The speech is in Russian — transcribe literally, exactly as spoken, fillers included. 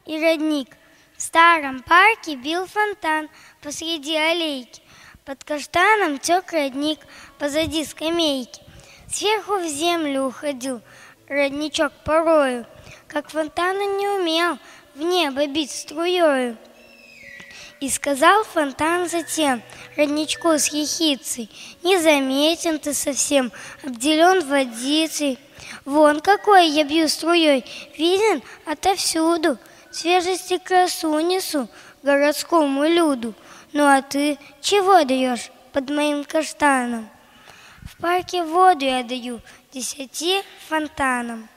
и родник. В старом парке бил фонтан посреди аллейки. Под каштаном тек родник, позади скамейки. Сверху в землю уходил родничок порою, как фонтан он не умел в небо бить струёю. И сказал фонтан затем родничку с ехицей: незаметен ты совсем, обделен водицей. Вон какой я бью струей, виден отовсюду. Свежесть и красу несу городскому люду. Ну а ты чего даешь под моим каштаном? В парке воду я даю десяти фонтанам.